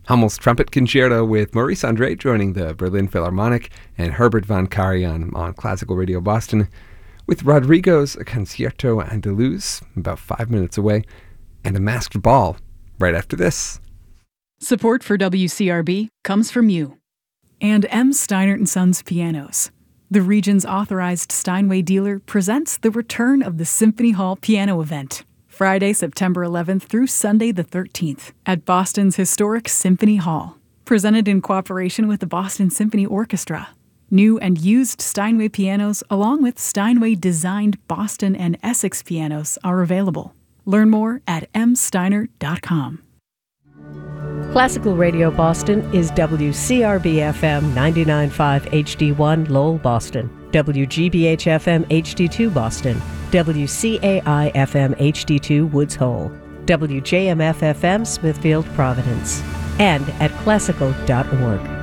Hammel's Trumpet Concerto with Maurice Andre joining the Berlin Philharmonic, and Herbert von Karajan on Classical Radio Boston, with Rodrigo's Concierto Andaluz about 5 minutes away, and a masked ball right after this. Support for WCRB comes from you and M. Steinert & Sons Pianos. The region's authorized Steinway dealer presents the return of the Symphony Hall Piano Event, Friday, September 11th through Sunday the 13th at Boston's historic Symphony Hall. Presented in cooperation with the Boston Symphony Orchestra. New and used Steinway pianos along with Steinway-designed Boston and Essex pianos are available. Learn more at msteiner.com. Classical Radio Boston is WCRB-FM 99.5 HD1 Lowell, Boston, WGBH-FM HD2 Boston, WCAI-FM HD2 Woods Hole, WJMF-FM Smithfield, Providence, and at classical.org.